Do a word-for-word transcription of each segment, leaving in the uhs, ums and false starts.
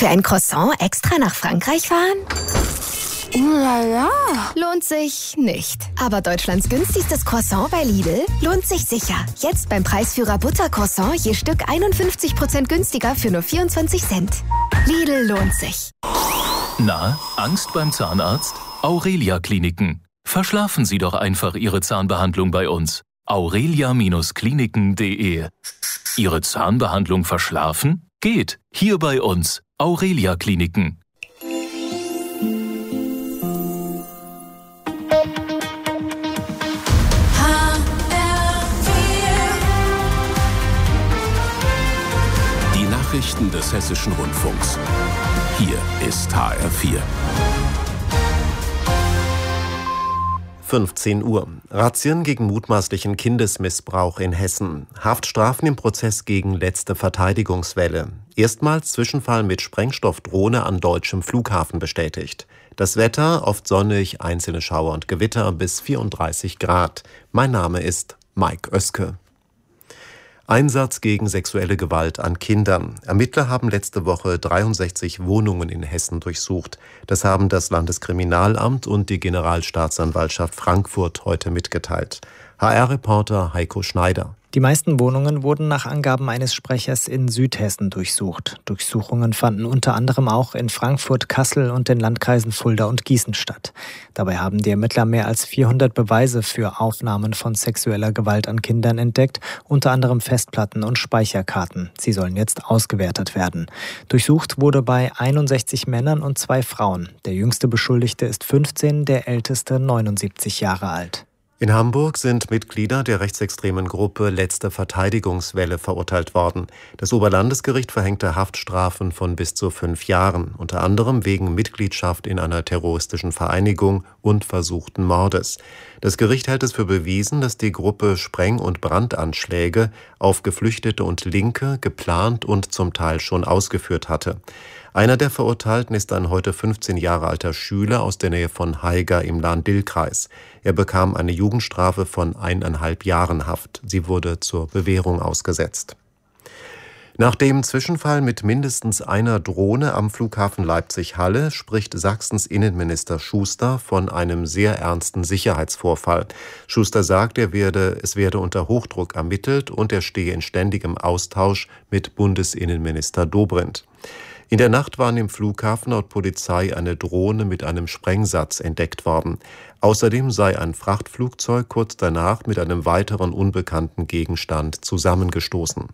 Für ein Croissant extra nach Frankreich fahren? Ulala. Lohnt sich nicht. Aber Deutschlands günstigstes Croissant bei Lidl lohnt sich sicher. Jetzt beim Preisführer Buttercroissant je Stück einundfünfzig Prozent günstiger für nur vierundzwanzig Cent. Lidl lohnt sich. Na, Angst beim Zahnarzt? Aurelia Kliniken. Verschlafen Sie doch einfach Ihre Zahnbehandlung bei uns. aurelia Kliniken punkt de. Ihre Zahnbehandlung verschlafen? Geht. Hier bei uns. Aurelia Kliniken. Die Nachrichten des Hessischen Rundfunks. Hier ist H R vier. fünfzehn Uhr. Razzien gegen mutmaßlichen Kindesmissbrauch in Hessen. Haftstrafen im Prozess gegen letzte Verteidigungswelle. Erstmals Zwischenfall mit Sprengstoffdrohne an deutschem Flughafen bestätigt. Das Wetter oft sonnig, einzelne Schauer und Gewitter bis vierunddreißig Grad. Mein Name ist Mike Oeske. Einsatz gegen sexuelle Gewalt an Kindern. Ermittler haben letzte Woche dreiundsechzig Wohnungen in Hessen durchsucht. Das haben das Landeskriminalamt und die Generalstaatsanwaltschaft Frankfurt heute mitgeteilt. H R-Reporter Heiko Schneider. Die meisten Wohnungen wurden nach Angaben eines Sprechers in Südhessen durchsucht. Durchsuchungen fanden unter anderem auch in Frankfurt, Kassel und den Landkreisen Fulda und Gießen statt. Dabei haben die Ermittler mehr als vierhundert Beweise für Aufnahmen von sexueller Gewalt an Kindern entdeckt, unter anderem Festplatten und Speicherkarten. Sie sollen jetzt ausgewertet werden. Durchsucht wurde bei einundsechzig Männern und zwei Frauen. Der jüngste Beschuldigte ist fünfzehn, der älteste neunundsiebzig Jahre alt. In Hamburg sind Mitglieder der rechtsextremen Gruppe Letzte Verteidigungswelle verurteilt worden. Das Oberlandesgericht verhängte Haftstrafen von bis zu fünf Jahren, unter anderem wegen Mitgliedschaft in einer terroristischen Vereinigung und versuchten Mordes. Das Gericht hält es für bewiesen, dass die Gruppe Spreng- und Brandanschläge auf Geflüchtete und Linke geplant und zum Teil schon ausgeführt hatte. Einer der Verurteilten ist ein heute fünfzehn Jahre alter Schüler aus der Nähe von Haiger im Lahn-Dill-Kreis. Er bekam eine Jugendstrafe von eineinhalb Jahren Haft. Sie wurde zur Bewährung ausgesetzt. Nach dem Zwischenfall mit mindestens einer Drohne am Flughafen Leipzig-Halle spricht Sachsens Innenminister Schuster von einem sehr ernsten Sicherheitsvorfall. Schuster sagt, er werde, es werde unter Hochdruck ermittelt und er stehe in ständigem Austausch mit Bundesinnenminister Dobrindt. In der Nacht war an dem Flughafen laut Polizei eine Drohne mit einem Sprengsatz entdeckt worden. Außerdem sei ein Frachtflugzeug kurz danach mit einem weiteren unbekannten Gegenstand zusammengestoßen.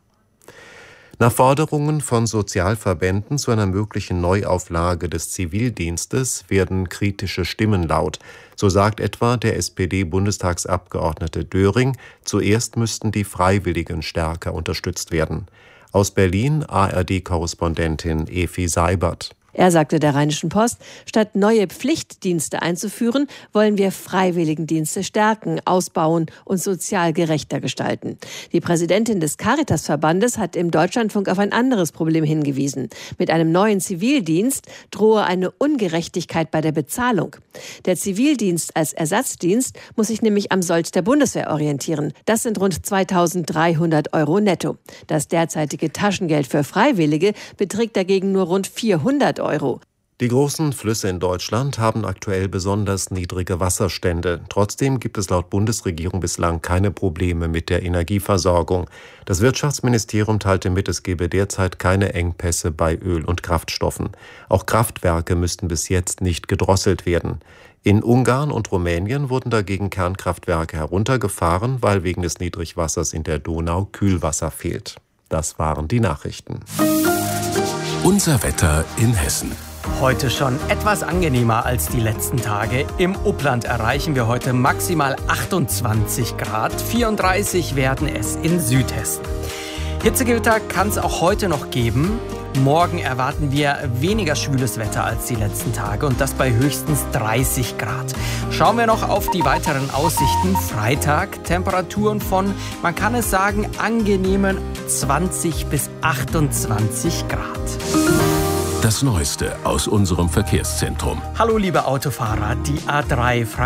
Nach Forderungen von Sozialverbänden zu einer möglichen Neuauflage des Zivildienstes werden kritische Stimmen laut. So sagt etwa der S P D-Bundestagsabgeordnete Döring, zuerst müssten die Freiwilligen stärker unterstützt werden. Aus Berlin A R D-Korrespondentin Efi Seibert. Er sagte der Rheinischen Post, statt neue Pflichtdienste einzuführen, wollen wir Freiwilligendienste stärken, ausbauen und sozial gerechter gestalten. Die Präsidentin des Caritas-Verbandes hat im Deutschlandfunk auf ein anderes Problem hingewiesen. Mit einem neuen Zivildienst drohe eine Ungerechtigkeit bei der Bezahlung. Der Zivildienst als Ersatzdienst muss sich nämlich am Sold der Bundeswehr orientieren. Das sind rund zweitausenddreihundert Euro netto. Das derzeitige Taschengeld für Freiwillige beträgt dagegen nur rund vierhundert Euro. Die großen Flüsse in Deutschland haben aktuell besonders niedrige Wasserstände. Trotzdem gibt es laut Bundesregierung bislang keine Probleme mit der Energieversorgung. Das Wirtschaftsministerium teilte mit, es gebe derzeit keine Engpässe bei Öl und Kraftstoffen. Auch Kraftwerke müssten bis jetzt nicht gedrosselt werden. In Ungarn und Rumänien wurden dagegen Kernkraftwerke heruntergefahren, weil wegen des Niedrigwassers in der Donau Kühlwasser fehlt. Das waren die Nachrichten. Unser Wetter in Hessen. Heute schon etwas angenehmer als die letzten Tage. Im Upland erreichen wir heute maximal achtundzwanzig Grad. vierunddreißig werden es in Südhessen. Hitzegewitter kann es auch heute noch geben. Morgen erwarten wir weniger schwüles Wetter als die letzten Tage und das bei höchstens dreißig Grad. Schauen wir noch auf die weiteren Aussichten. Freitag Temperaturen von, man kann es sagen, angenehmen zwanzig bis achtundzwanzig Grad. Das Neueste aus unserem Verkehrszentrum. Hallo liebe Autofahrer, die A drei